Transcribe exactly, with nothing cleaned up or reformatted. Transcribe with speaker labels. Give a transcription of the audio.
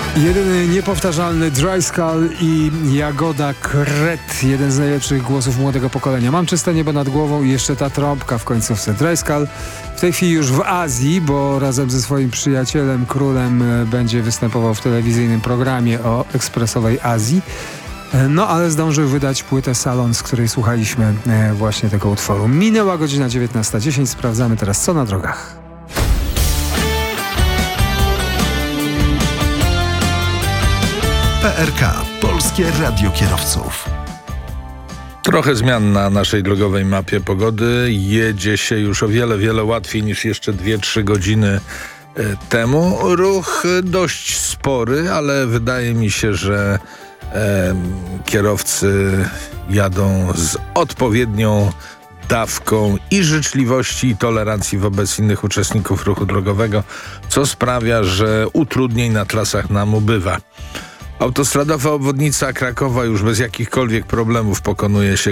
Speaker 1: Jedyny niepowtarzalny Dry Skull i Jagoda Kret, jeden z najlepszych głosów młodego pokolenia. Mam czyste niebo nad głową i jeszcze ta trąbka w końcówce. Dry Skull w tej chwili już w Azji, bo razem ze swoim przyjacielem, królem będzie występował w telewizyjnym programie o ekspresowej Azji. No ale zdążył wydać płytę Salon, z której słuchaliśmy właśnie tego utworu. Minęła godzina dziewiętnasta dziesięć. Sprawdzamy teraz, co na drogach.
Speaker 2: P R K. Polskie Radio Kierowców.
Speaker 3: Trochę zmian na naszej drogowej mapie pogody. Jedzie się już o wiele, wiele łatwiej niż jeszcze dwie trzy godziny temu. Ruch dość spory, ale wydaje mi się, że e, kierowcy jadą z odpowiednią dawką i życzliwości i tolerancji wobec innych uczestników ruchu drogowego, co sprawia, że utrudnień na trasach nam ubywa. Autostradowa obwodnica Krakowa już bez jakichkolwiek problemów pokonuje się